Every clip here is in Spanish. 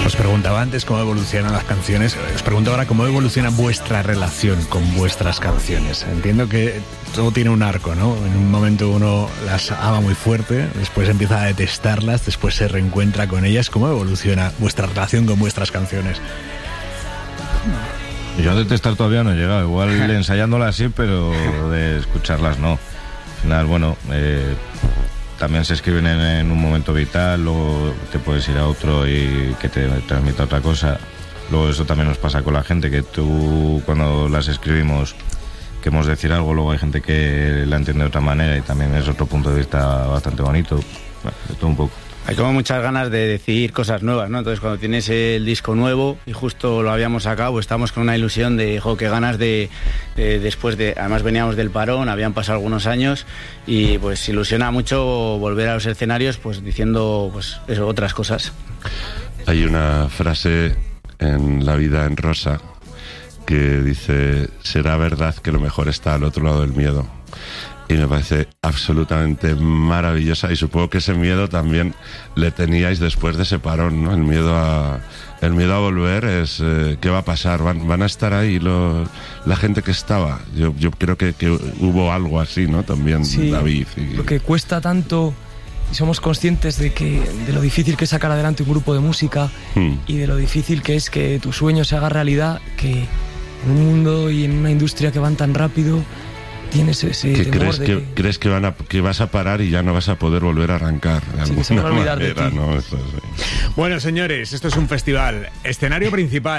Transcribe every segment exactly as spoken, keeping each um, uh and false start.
Os preguntaba antes cómo evolucionan las canciones, os pregunto ahora cómo evoluciona vuestra relación con vuestras canciones. Entiendo que todo tiene un arco, ¿no? En un momento uno las ama muy fuerte, después empieza a detestarlas, después se reencuentra con ellas. ¿Cómo evoluciona vuestra relación con vuestras canciones? Yo a detestar todavía no he llegado, igual ensayándolas sí, pero de escucharlas no. Al final, bueno, eh, también se escriben en, en un momento vital, luego te puedes ir a otro y que te transmita otra cosa. Luego eso también nos pasa con la gente, que tú cuando las escribimos queremos decir algo, luego hay gente que la entiende de otra manera y también es otro punto de vista bastante bonito. Bueno, de todo un poco. Hay como muchas ganas de decir cosas nuevas, ¿no? Entonces cuando tienes el disco nuevo y justo lo habíamos sacado, pues estamos con una ilusión de, jo, qué ganas de, de, después de, además veníamos del parón, habían pasado algunos años y pues ilusiona mucho volver a los escenarios, pues diciendo, pues eso, otras cosas. Hay una frase en La vida en rosa que dice: será verdad que lo mejor está al otro lado del miedo. Y me parece absolutamente maravillosa, y supongo que ese miedo también le teníais después de ese parón, ¿no? El miedo a, el miedo a volver es eh, ¿qué va a pasar? ¿Van, van a estar ahí los, la gente que estaba? Yo, yo creo que, que hubo algo así, ¿no? También, sí, David. Y... Porque cuesta tanto y somos conscientes de que de lo difícil que es sacar adelante un grupo de música hmm. y de lo difícil que es que tu sueño se haga realidad, que en un mundo y en una industria que van tan rápido tienes ese ¿Qué temor crees de que, que... crees que, van a, que vas a parar y ya no vas a poder volver a arrancar de sí, que se van a olvidar manera, de ti. ¿no? Eso sí. Bueno, señores, esto es un festival. Escenario principal.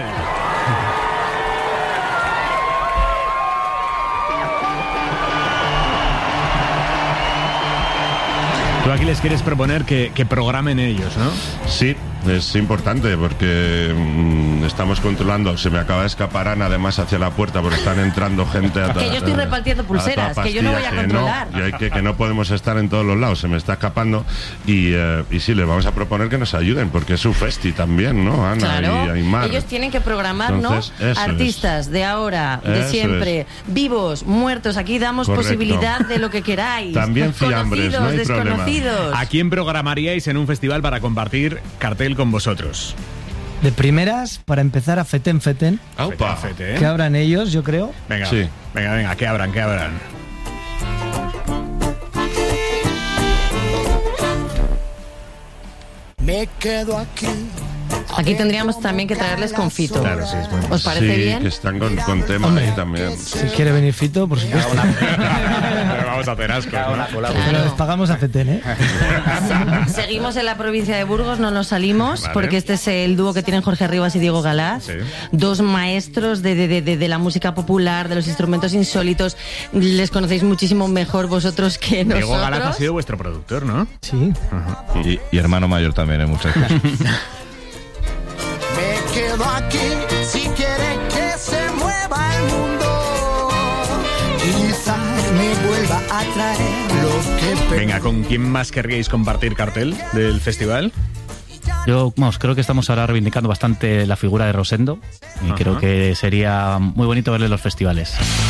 Tú aquí les quieres proponer que, que programen ellos, ¿no? Sí, es importante porque mmm, estamos controlando. Se me acaba de escapar Ana además hacia la puerta porque están entrando gente a que yo estoy repartiendo pulseras, que yo no voy a controlar. Que no, y hay que, que no podemos estar en todos los lados, se me está escapando. Y, eh, y sí, les vamos a proponer que nos ayuden porque es su festi también, ¿no, Ana? Claro, y Aymar. Ellos tienen que programar, Entonces, ¿no? Artistas es. de ahora, de eso siempre, es. Vivos, muertos. Aquí damos Correcto. Posibilidad de lo que queráis. También fiambres, no hay problema. ¿A quién programaríais en un festival para compartir cartel con vosotros? De primeras, para empezar, a Feten Feten. Aupa. Fete, ¿eh? Que abran ellos, yo creo. Venga, sí. venga, venga, que abran, que abran. Me quedo aquí. Aquí tendríamos también que traerles con Fito. Claro, sí, es muy ¿Os parece sí, bien? que están con, con tema Hombre, ahí también. Si quiere venir Fito, por supuesto. Pero vamos a hacer asco, ¿no? Claro. Pero les pagamos a Feten, ¿eh? Seguimos en la provincia de Burgos, no nos salimos, Vale. porque este es el dúo que tienen Jorge Rivas y Diego Galás. Sí. Dos maestros de, de, de, de la música popular, de los instrumentos insólitos. Les conocéis muchísimo mejor vosotros que nosotros. Diego Galaz ha sido vuestro productor, ¿no? Sí. Y, y hermano mayor también en muchas cosas. Me quedo aquí si quiere que se mueva el mundo. Quizás me vuelva a traer lo que perdí. Venga, ¿con quién más querríais compartir cartel del festival? Yo, vamos, creo que estamos ahora reivindicando bastante la figura de Rosendo y Ajá. creo que sería muy bonito verle en los festivales.